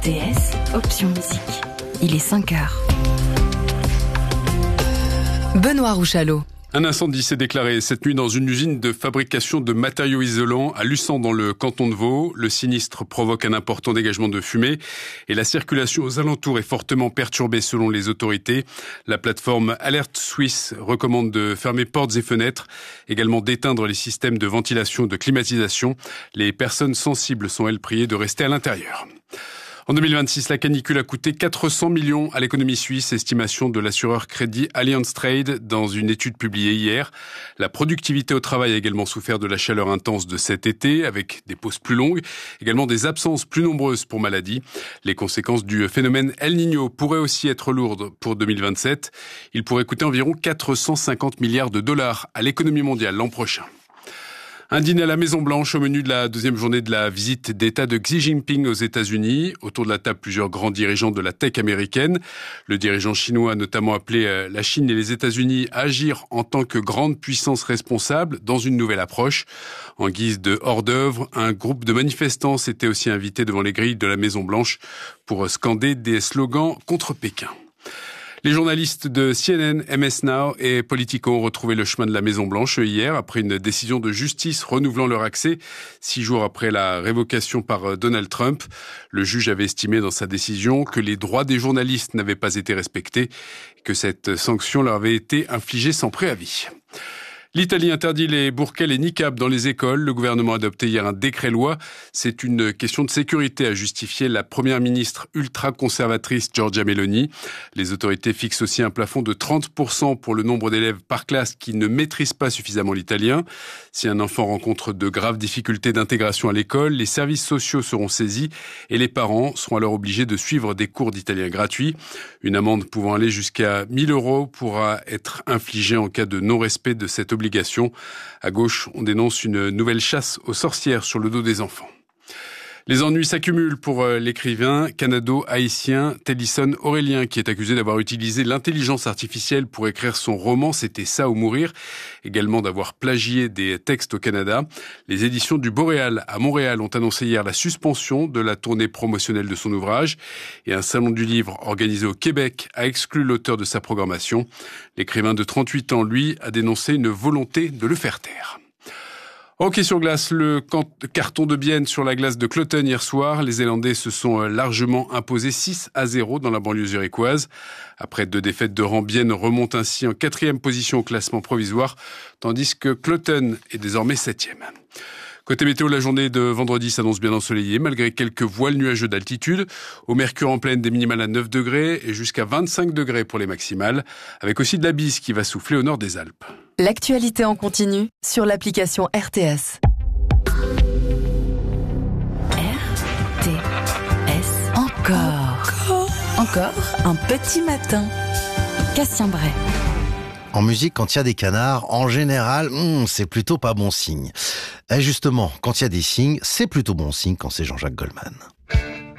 RTS, option musique. Il est 5h. Benoît Rouchalot. Un incendie s'est déclaré cette nuit dans une usine de fabrication de matériaux isolants à Luçon dans le canton de Vaud. Le sinistre provoque un important dégagement de fumée et la circulation aux alentours est fortement perturbée selon les autorités. La plateforme Alerte Suisse recommande de fermer portes et fenêtres, également d'éteindre les systèmes de ventilation et de climatisation. Les personnes sensibles sont elles priées de rester à l'intérieur. En 2026, la canicule a coûté 400 millions à l'économie suisse, estimation de l'assureur crédit Allianz Trade dans une étude publiée hier. La productivité au travail a également souffert de la chaleur intense de cet été, avec des pauses plus longues, également des absences plus nombreuses pour maladie. Les conséquences du phénomène El Niño pourraient aussi être lourdes pour 2027. Il pourrait coûter environ 450 milliards de dollars à l'économie mondiale l'an prochain. Un dîner à la Maison-Blanche au menu de la deuxième journée de la visite d'État de Xi Jinping aux États-Unis. Autour de la table, plusieurs grands dirigeants de la tech américaine. Le dirigeant chinois a notamment appelé la Chine et les États-Unis à agir en tant que grande puissance responsable dans une nouvelle approche. En guise de hors-d'œuvre, un groupe de manifestants s'était aussi invité devant les grilles de la Maison-Blanche pour scander des slogans contre Pékin. Les journalistes de CNN, MS Now et Politico ont retrouvé le chemin de la Maison-Blanche hier après une décision de justice renouvelant leur accès 6 jours après la révocation par Donald Trump. Le juge avait estimé dans sa décision que les droits des journalistes n'avaient pas été respectés et que cette sanction leur avait été infligée sans préavis. L'Italie interdit les burkas et les niqabs dans les écoles. Le gouvernement a adopté hier un décret-loi. C'est une question de sécurité, a justifié la première ministre ultra-conservatrice Giorgia Meloni. Les autorités fixent aussi un plafond de 30% pour le nombre d'élèves par classe qui ne maîtrisent pas suffisamment l'italien. Si un enfant rencontre de graves difficultés d'intégration à l'école, les services sociaux seront saisis et les parents seront alors obligés de suivre des cours d'italien gratuits. Une amende pouvant aller jusqu'à 1 000 € pourra être infligée en cas de non-respect de cette obligation. À gauche, on dénonce une nouvelle chasse aux sorcières sur le dos des enfants. Les ennuis s'accumulent pour l'écrivain canado-haïtien Tennyson Aurélien, qui est accusé d'avoir utilisé l'intelligence artificielle pour écrire son roman « C'était ça ou mourir », également d'avoir plagié des textes au Canada. Les éditions du Boréal à Montréal ont annoncé hier la suspension de la tournée promotionnelle de son ouvrage et un salon du livre organisé au Québec a exclu l'auteur de sa programmation. L'écrivain de 38 ans, lui, a dénoncé une volonté de le faire taire. Hockey sur glace, le carton de Bienne sur la glace de Cloton hier soir. Les Zélandais se sont largement imposés 6-0 dans la banlieue zurichoise. Après 2 défaites de rang, Bienne remonte ainsi en 4e position au classement provisoire, tandis que Cloton est désormais 7e. Côté météo, la journée de vendredi s'annonce bien ensoleillée, malgré quelques voiles nuageux d'altitude. Au mercure en pleine, des minimales à 9 degrés et jusqu'à 25 degrés pour les maximales, avec aussi de la bise qui va souffler au nord des Alpes. L'actualité en continu sur l'application RTS. RTS. Encore un petit matin. Cassien Bray. En musique, quand il y a des canards, en général, c'est plutôt pas bon signe. Et justement, quand il y a des signes, c'est plutôt bon signe quand c'est Jean-Jacques Goldman.